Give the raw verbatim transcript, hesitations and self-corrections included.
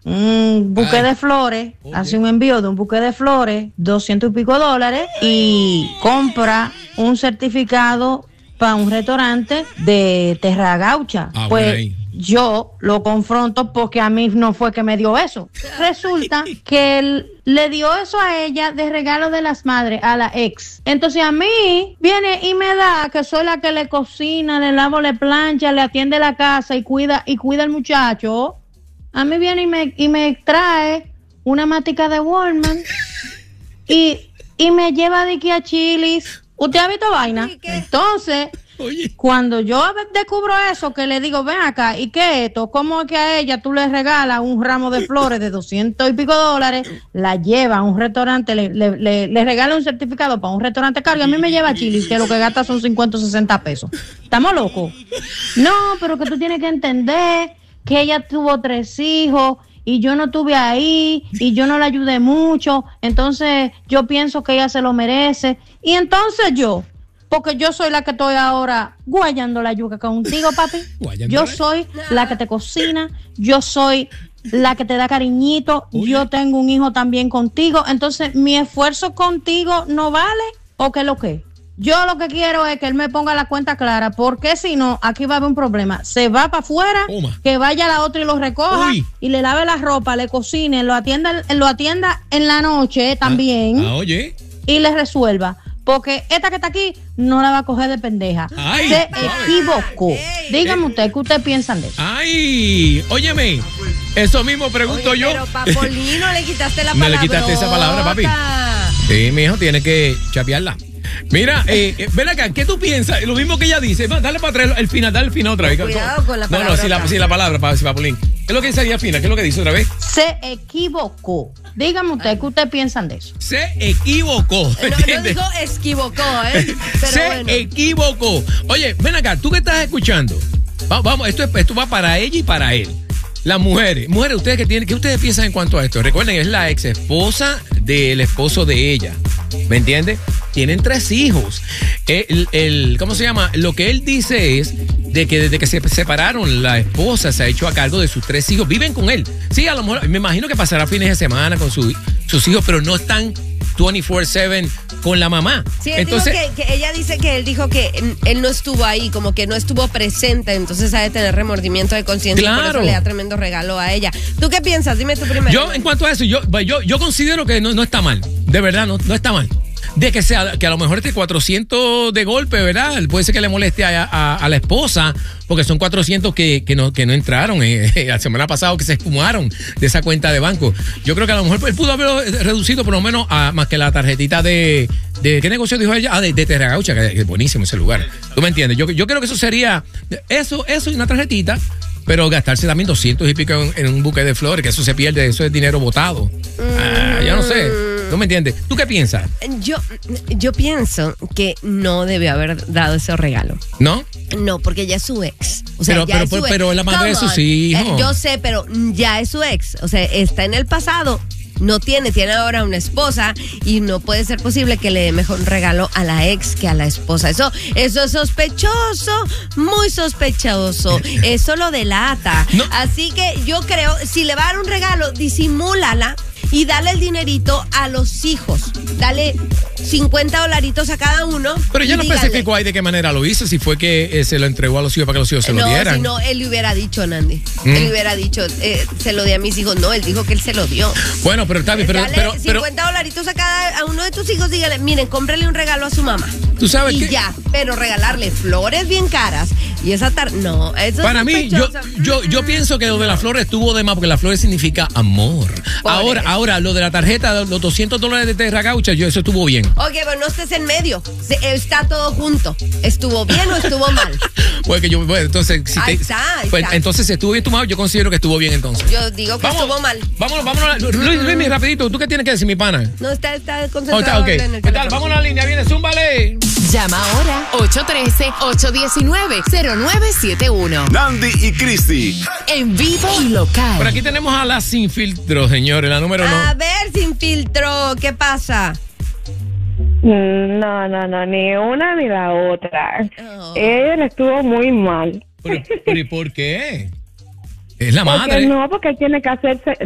un buque Ay. de flores, Okay. hace un envío de un buque de flores, doscientos y pico dólares, y compra un certificado para un restaurante de Terra Gaucha. Ah, pues bueno, ahí. yo lo confronto porque a mí no fue que me dio eso. Resulta que él le dio eso a ella de regalo de las madres, a la ex. Entonces a mí viene y me da, que soy la que le cocina, le lavo, le plancha, le atiende la casa y cuida y cuida al muchacho. A mí viene y me, y me trae una matica de Walmart y, y me lleva de aquí a Chili's. ¿Usted ha visto vaina? Entonces, Oye. cuando yo descubro eso, que le digo, ven acá, ¿y qué es esto? ¿Cómo es que a ella tú le regalas un ramo de flores de doscientos y pico dólares, la lleva a un restaurante, le, le, le, le regala un certificado para un restaurante caro y a mí me lleva a Chili's, que lo que gasta son cincuenta o sesenta pesos? ¿Estamos locos? No, pero que tú tienes que entender que ella tuvo tres hijos y yo no estuve ahí y yo no la ayudé mucho, entonces yo pienso que ella se lo merece. Y entonces yo, porque yo soy la que estoy ahora guayando la yuca contigo, papi. Yo soy la que te cocina, yo soy la que te da cariñito, Oye. yo tengo un hijo también contigo, entonces mi esfuerzo contigo no vale, ¿o qué es lo que? Yo lo que quiero es que él me ponga la cuenta clara, porque si no, aquí va a haber un problema. Se va para afuera, Toma. que vaya la otra y lo recoja, Uy. y le lave la ropa, le cocine, lo atienda, lo atienda en la noche también, Ah, oye. y le resuelva. Porque esta que está aquí no la va a coger de pendeja. Ay, Se suave. equivocó. Ey. Dígame usted, ¿qué ustedes piensan de eso? Ay, óyeme. Eso mismo pregunto Oye, yo. pero Papolino le quitaste la Me palabra. le quitaste esa palabra, papi. Sí, mi hijo tiene que chapearla. Mira, eh, eh, ven acá, ¿qué tú piensas? Lo mismo que ella dice. Va, dale para atrás el final, dale el final otra vez. Cuidado con la No, no, palabra sí la, otra. sí, la palabra, pa- sí, Papulín. ¿Qué es lo que dice ella fina? ¿Qué es lo que dice otra vez? Se equivocó. Dígame usted, ¿qué ustedes piensan de eso? Se equivocó. No, no ¿entiendes? dijo esquivocó, ¿eh? Pero Se bueno. equivocó. Oye, ven acá, tú que estás escuchando. Va- vamos, esto, es- esto va para ella y para él. Las mujeres, mujeres, ustedes que tienen, ¿qué ustedes piensan en cuanto a esto? Recuerden, es la ex esposa del esposo de ella. ¿Me entiendes? Tienen tres hijos. El, el- ¿Cómo se llama? Lo que él dice es de que desde que se separaron, la esposa se ha hecho a cargo de sus tres hijos. Viven con él. Sí, a lo mejor, me imagino que pasará fines de semana con su- sus hijos, pero no están veinticuatro siete con la mamá. Sí, él Entonces, dijo que, que ella dice que él dijo que mm, él no estuvo ahí, como que no estuvo presente, entonces ha de tener remordimiento de conciencia y por Claro. eso le da tremendo regalo a ella. ¿Tú qué piensas? Dime tú primero. yo, en cuanto a eso, yo, yo, yo considero que no, no está mal. De verdad, no, no está mal. De que sea, que a lo mejor este cuatrocientos de golpe, ¿verdad? Puede ser que le moleste a, a, a la esposa, porque son cuatrocientos que, que, no, que no entraron eh, la semana pasada, que se esfumaron de esa cuenta de banco. Yo creo que a lo mejor él pudo haberlo reducido por lo menos a más que la tarjetita de... de ¿qué negocio dijo ella? Ah, de, de Terra Gaucha, que es buenísimo ese lugar. ¿Tú me entiendes? Yo, yo creo que eso sería... Eso, eso y una tarjetita, pero gastarse también doscientos y pico en, en un buque de flores, que eso se pierde, eso es dinero botado. Ah, ya no sé. ¿Tú me entiendes? ¿Tú qué piensas? Yo, yo pienso que no debió haber dado ese regalo. ¿No? No, porque ya es su ex. O sea, Pero- ya pero- es su pero- ex. pero es la madre de Come sus on. hijos. Eh, yo sé, pero ya es su ex. O sea, está en el pasado. No tiene, tiene ahora una esposa y no puede ser posible que le dé mejor regalo a la ex que a la esposa. Eso, eso es sospechoso, muy sospechoso. Eso lo delata. No. Así que yo creo, si le va a dar un regalo, disimúlala y dale el dinerito a los hijos. Dale cincuenta dolaritos a cada uno. Pero ya y no díganle. especificó ahí de qué manera lo hizo, si fue que eh, se lo entregó a los hijos para que los hijos se lo no, dieran. si no, él le hubiera dicho, Nandi. Mm. Él hubiera dicho, eh, se lo di a mis hijos. No, él dijo que él se lo dio. Bueno, pero está bien, pero, Dale pero, pero cincuenta dolaritos a cada a uno de tus hijos, dígale, miren, cómprele un regalo a su mamá. tú sabes Y que ya, pero regalarle flores bien caras y esa tar... No, eso para es mí, yo, sospechoso. yo, yo pienso que lo de las flores estuvo de más, porque las flores significa amor. Por Ahora, eso. ahora, lo de la tarjeta, los doscientos dólares de Terra Gaucha, yo, eso estuvo bien. Ok, pero no estés en medio. Se- está todo junto. ¿Estuvo bien o estuvo mal? Pues que yo, bueno, entonces, si Ahí te- está, ahí pues, está. entonces, si estuvo bien tomado, yo considero que estuvo bien entonces. Yo digo que estuvo mal. Vámonos, vámonos. Luis, Luis, mi, rapidito, ¿tú qué tienes que decir, mi pana? No, está, está Oh, concentrado está, ok. en el ¿Qué tal? teléfono. Vamos a la línea, viene, zúmbale. Llama ahora ocho uno tres, ocho uno nueve, cero nueve siete uno. Nandy y Cristi. En vivo y local. Por aquí tenemos a la Sin Filtro, señores, la número A uno. ver, sin filtro, ¿qué pasa? No, no, no, ni una ni la otra. Oh. Él estuvo muy mal. ¿Pero, pero ¿y por qué? Es la Porque madre. no, porque él tiene que hacerse,